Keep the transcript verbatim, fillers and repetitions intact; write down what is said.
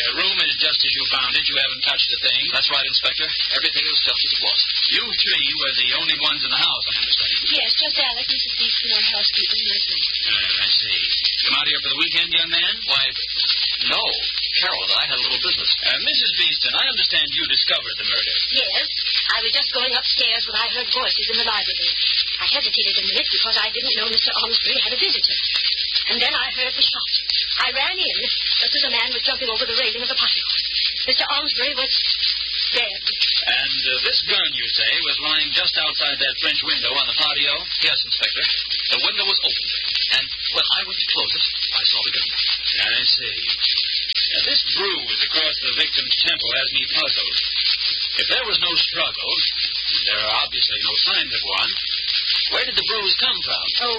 The room is just as you found it. You haven't touched a thing. That's right, Inspector. Everything is just as it was. You three were the only ones in the house, I understand. Yes, just Alec, Missus Beeston, our housekeeper, and that's me. Uh, I see. Come out here for the weekend, young man? Why, no. Carol and I had a little business. Uh, Missus Beeston, I understand you discovered the murder. Yes, I was just going upstairs when I heard voices in the library. I hesitated a minute because I didn't know Mister Ormsbury had a visitor. And then I heard the shot. I ran in just as a man was jumping over the railing of the patio. Mister Ormsbury was dead. And uh, this gun, you say, was lying just outside that French window on the patio? Yes, Inspector. The window was open, and when I went to close it, I saw the gun. I see. Now, this bruise across the victim's temple has me puzzled. If there was no struggle, and there are obviously no signs of one, where did the bruise come from? Oh,